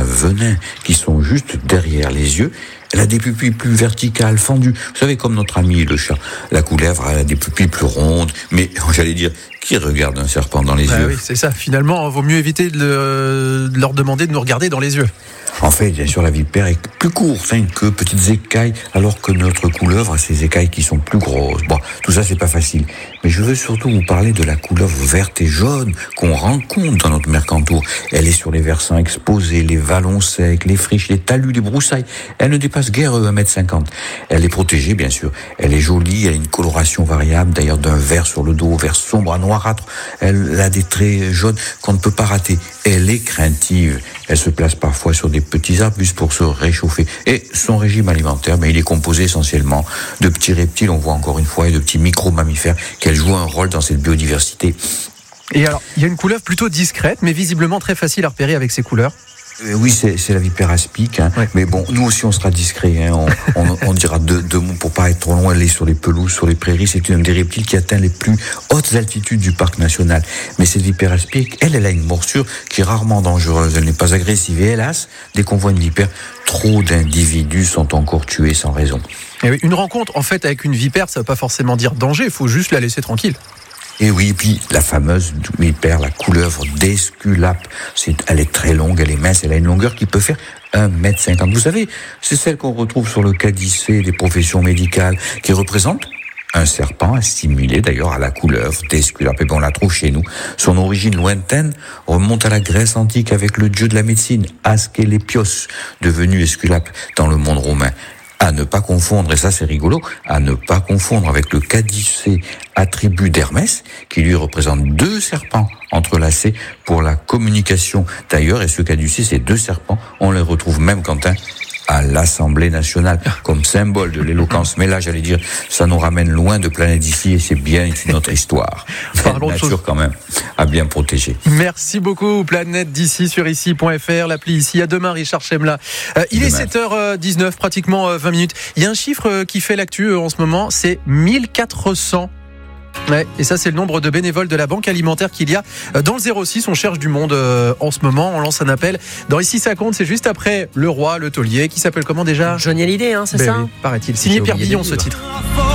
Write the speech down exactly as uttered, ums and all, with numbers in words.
venin qui sont juste derrière les yeux. Elle a des pupilles plus verticales, fendues. Vous savez, comme notre ami le chat. La couleuvre, elle a des pupilles plus rondes. Mais, j'allais dire, qui regarde un serpent dans les bah yeux ? Oui, c'est ça. Finalement, il vaut mieux éviter de, le, de leur demander de nous regarder dans les yeux. En fait, bien sûr, la vipère est plus courte, hein, que petites écailles, alors que notre couleuvre a ses écailles qui sont plus grosses. Bon, tout ça, c'est pas facile. Mais je veux surtout vous parler de la couleuvre verte et jaune qu'on rencontre dans notre Mercantour. Elle est sur les versants exposés, les vallons secs, les friches, les talus, les broussailles. Elle ne dépasse guère un mètre cinquante. Elle est protégée, bien sûr. Elle est jolie, elle a une coloration variable, d'ailleurs d'un vert sur le dos, vert sombre à noirâtre. Elle a des traits jaunes qu'on ne peut pas rater. Elle est craintive. Elle se place parfois sur des petits arbustes pour se réchauffer. Et son régime alimentaire, ben, il est composé essentiellement de petits reptiles, on voit encore une fois, et de petits micro-mammifères, qu'elle joue un rôle dans cette biodiversité. Et alors, il y a une couleuvre plutôt discrète, mais visiblement très facile à repérer avec ses couleurs. Euh, oui, c'est, c'est la vipère aspic, hein. Ouais. Mais bon, nous aussi on sera discret, hein. on, on, on dira deux, deux mots pour pas être trop loin. Elle est sur les pelouses, sur les prairies. C'est une des reptiles qui atteint les plus hautes altitudes du parc national. Mais cette vipère aspic, elle, elle a une morsure qui est rarement dangereuse. Elle n'est pas agressive et hélas, dès qu'on voit une vipère, trop d'individus sont encore tués sans raison. Et oui, une rencontre en fait avec une vipère, ça veut pas forcément dire danger. Il faut juste la laisser tranquille. Et oui, puis la fameuse vipère, la couleuvre d'Esculape, c'est, elle est très longue, elle est mince, elle a une longueur qui peut faire un mètre cinquante. Vous savez, c'est celle qu'on retrouve sur le caddisset des professions médicales, qui représente un serpent assimilé d'ailleurs à la couleuvre d'Esculape. Et bien on la trouve chez nous. Son origine lointaine remonte à la Grèce antique avec le dieu de la médecine, Asclépios, devenu Esculape dans le monde romain. À ne pas confondre, et ça c'est rigolo, à ne pas confondre avec le caddisset attribut d'Hermès, qui lui représente deux serpents entrelacés pour la communication. D'ailleurs, et ce caddisset, ces deux serpents, on les retrouve même, Quentin, à l'Assemblée nationale, comme symbole de l'éloquence. Mais là, j'allais dire, ça nous ramène loin de Planète d'ici, et c'est bien une autre histoire. Parlons nature, de choses. quand même, à bien protéger. Merci beaucoup, Planète d'ici sur ici point f r, l'appli ici. À demain, Richard Chemla. Euh, il demain. Est sept heures dix-neuf, pratiquement vingt minutes. Il y a un chiffre qui fait l'actu en ce moment, c'est mille quatre cents. Ouais, et ça c'est le nombre de bénévoles de la Banque Alimentaire qu'il y a dans le zéro six. On cherche du monde euh, en ce moment. On lance un appel dans Ici ça compte. C'est juste après Le Roi, le taulier, qui s'appelle comment déjà ? Johnny Hallyday, hein, c'est ben ça oui, paraît-il. Signé Pierre Billon, ce titre.